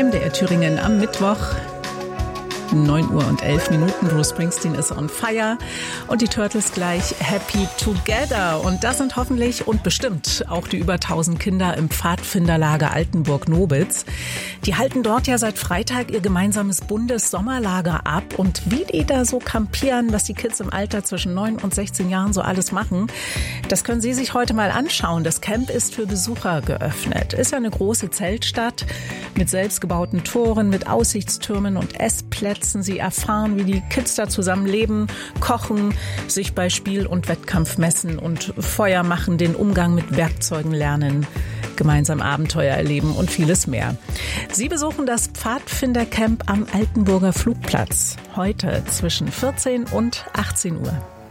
MDR Thüringen am Mittwoch. 9:11 Uhr. Bruce Springsteen ist on fire und die Turtles gleich happy together. Und das sind hoffentlich und bestimmt auch die über 1000 Kinder im Pfadfinderlager Altenburg-Nobitz. Die halten dort ja seit Freitag ihr gemeinsames Bundessommerlager ab. Und wie die da so campieren, was die Kids im Alter zwischen 9 und 16 Jahren so alles machen, das können Sie sich heute mal anschauen. Das Camp ist für Besucher geöffnet. Ist ja eine große Zeltstadt mit selbstgebauten Toren, mit Aussichtstürmen und Essplätzen. Sie erfahren, wie die Kids da zusammen leben, kochen, sich bei Spiel und Wettkampf messen und Feuer machen, den Umgang mit Werkzeugen lernen, gemeinsam Abenteuer erleben und vieles mehr. Sie besuchen das Pfadfindercamp am Altenburger Flugplatz heute zwischen 14 und 18 Uhr.